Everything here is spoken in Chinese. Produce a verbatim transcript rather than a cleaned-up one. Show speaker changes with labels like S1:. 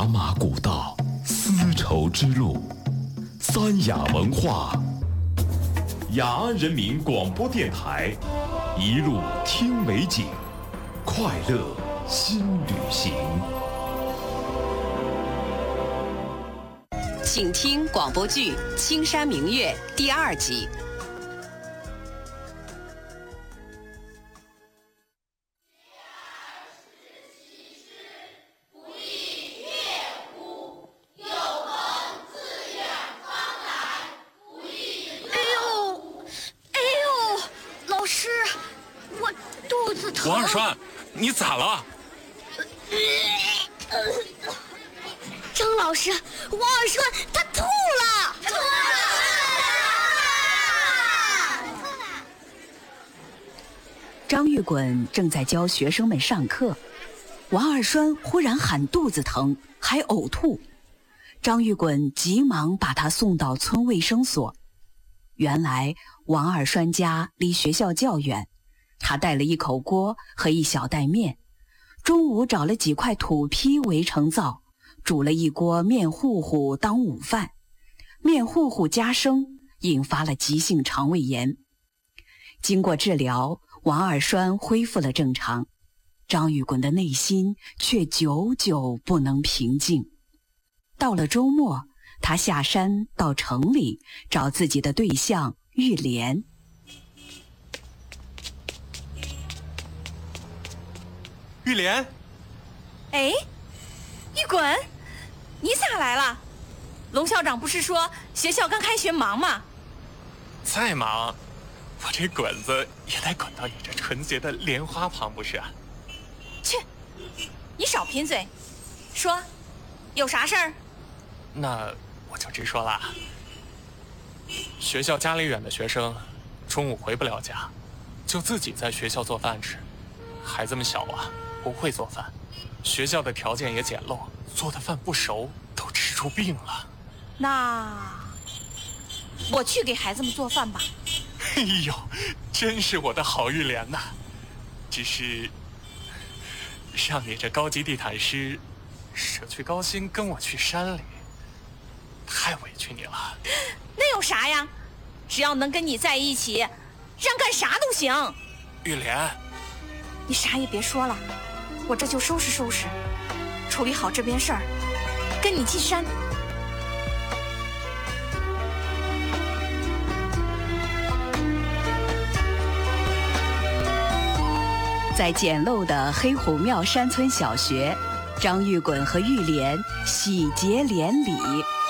S1: 茶马古道，丝绸之路，三雅文化，雅安人民广播电台，一路听美景，快乐新旅行。
S2: 请听广播剧《青山明月》第二集。
S3: 王二栓，你咋了？
S4: 张老师，王二栓他吐了！吐
S2: 了！张玉滚正在教学生们上课，王二栓忽然喊肚子疼，还呕吐。张玉滚急忙把他送到村卫生所。原来王二栓家离学校较远，他带了一口锅和一小袋面，中午找了几块土坯围成灶，煮了一锅面糊糊当午饭。面糊糊加生，引发了急性肠胃炎。经过治疗，王二栓恢复了正常，张玉滚的内心却久久不能平静。到了周末，他下山到城里找自己的对象玉莲。
S3: 玉莲，
S4: 哎，玉滚，你咋来了？龙校长不是说学校刚开学忙吗？
S3: 再忙，我这滚子也得滚到你这纯洁的莲花旁不是？
S4: 去，你少贫嘴，说，有啥事儿？
S3: 那我就直说了。学校家里远的学生，中午回不了家，就自己在学校做饭吃。孩子们小啊，不会做饭，学校的条件也简陋，做的饭不熟，都吃出病了。
S4: 那我去给孩子们做饭吧。
S3: 哎呦，真是我的好玉莲呐！只是让你这高级地毯师舍去高薪跟我去山里，太委屈你了。
S4: 那有啥呀？只要能跟你在一起，让干啥都行。
S3: 玉莲，
S4: 你啥也别说了，我这就收拾收拾，处理好这边事儿，跟你进山。
S2: 在简陋的黑虎庙山村小学，张玉滚和玉莲喜结连理。